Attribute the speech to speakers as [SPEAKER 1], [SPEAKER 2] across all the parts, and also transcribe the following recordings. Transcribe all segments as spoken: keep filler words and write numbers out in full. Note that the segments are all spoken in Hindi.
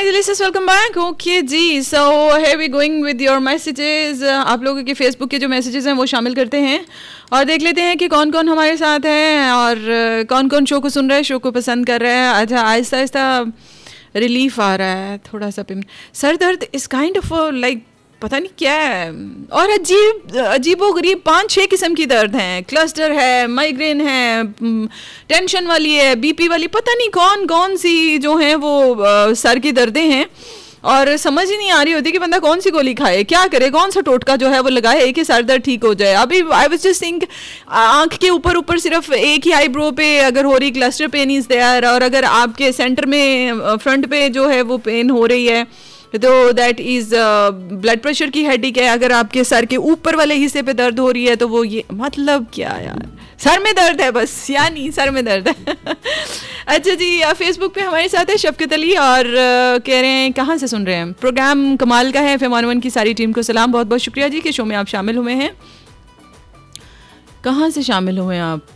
[SPEAKER 1] delicious, welcome back. Okay ji, so here we going with your messages. आप लोगों के फेसबुक के जो मैसेजेस हैं वो शामिल करते हैं और देख लेते हैं कि कौन कौन हमारे साथ हैं और कौन कौन शो को सुन रहा है, शो को पसंद कर रहा है. अच्छा, आहिस्ता आहिस्ता रिलीफ आ रहा है, थोड़ा सा पिम सर दर्द इस काइंड ऑफ लाइक पता नहीं क्या है, और अजीब अजीबो गरीब पांच छह किस्म की दर्द हैं. क्लस्टर है, माइग्रेन है, टेंशन वाली है, बीपी वाली, पता नहीं कौन कौन सी जो हैं वो आ, सर की दर्दें हैं और समझ ही नहीं आ रही होती कि बंदा कौन सी गोली खाए, क्या करे, कौन सा टोटका जो है वो लगाए कि सर दर्द ठीक हो जाए. अभी आई वाज जस्ट थिंक आंख के ऊपर ऊपर सिर्फ एक ही आईब्रो पे अगर हो रही क्लस्टर पेन इज देयर, और अगर आपके सेंटर में फ्रंट पे जो है वो पेन हो रही है तो दैट इज ब्लड प्रेशर की हेडेक है. अगर आपके सर के ऊपर वाले हिस्से पे दर्द हो रही है तो वो ये मतलब क्या यार, सर में दर्द है बस, यानी सर में दर्द है. अच्छा जी, फेसबुक पे हमारे साथ है शफकत अली और uh, कह रहे हैं कहाँ से सुन रहे हैं. प्रोग्राम कमाल का है, एफ एम वन की सारी टीम को सलाम, बहुत बहुत शुक्रिया जी कि शो में आप शामिल हुए हैं. कहाँ से शामिल हुए आप?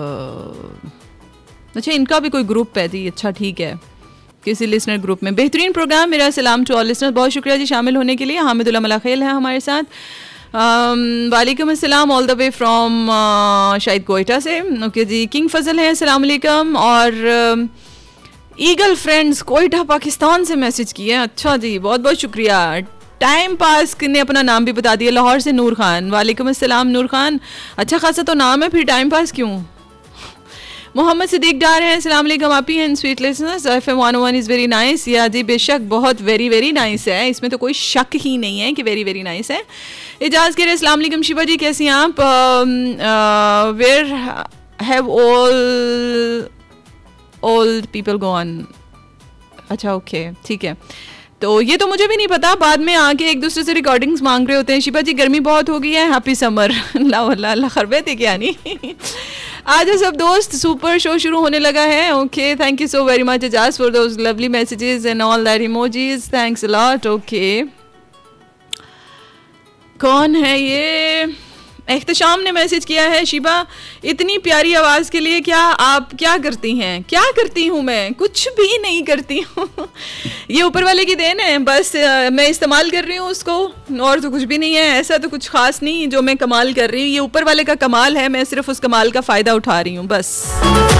[SPEAKER 1] uh, अच्छा, इनका भी कोई ग्रुप है जी, अच्छा ठीक है, किसी लिसनर ग्रुप में. बेहतरीन प्रोग्राम, मेरा सलाम टू ऑल लिसनर, बहुत शुक्रिया जी शामिल होने के लिए. हामिदुल्ला मलाखेल है हमारे साथ. वालेकुम अस्सलाम ऑल द वे फ्रॉम शायद कोयटा से. ओके जी, किंग फजल है, अस्सलाम वालेकुम. और ईगल फ्रेंड्स कोयटा पाकिस्तान से मैसेज किए. अच्छा जी, बहुत बहुत शुक्रिया. टाइम पास ने अपना नाम भी बता दिया, लाहौर से नूर खान. वालेकुम अस्सलाम नूर खान, अच्छा खासा तो नाम है, फिर टाइम पास क्यों. मोहम्मद सिद्दीक डार हैं, अस्सलाम वालेकुम. आप ही हैं sweet listeners, F M one one is very nice. या जी बेशक बहुत वेरी वेरी नाइस है, इसमें तो कोई शक ही नहीं है कि वेरी वेरी नाइस है. इजाज़ के अस्सलाम वालेकुम. शिबा जी कैसी हैं आप? Where have all old people gone. अच्छा ओके ठीक है, तो ये तो मुझे भी नहीं पता, बाद में आके एक दूसरे से रिकॉर्डिंग्स मांग रहे होते हैं. शिबा जी गर्मी बहुत हो गई है, हैप्पी समर. ला वल्ला अल्लाह खरबे थे क्या नहीं. आज सब दोस्त, सुपर शो शुरू होने लगा है. Okay, thank you so very much Ejaz for those lovely messages and all that emojis, thanks a lot. Okay, कौन है ये? एहतशाम ने मैसेज किया है, शिबा इतनी प्यारी आवाज़ के लिए क्या आप क्या करती हैं? क्या करती हूँ मैं? कुछ भी नहीं करती हूँ. ये ऊपर वाले की देन है, बस मैं इस्तेमाल कर रही हूँ उसको, और तो कुछ भी नहीं है. ऐसा तो कुछ खास नहीं जो मैं कमाल कर रही हूँ, ये ऊपर वाले का कमाल है, मैं सिर्फ उस कमाल का फ़ायदा उठा रही हूँ बस.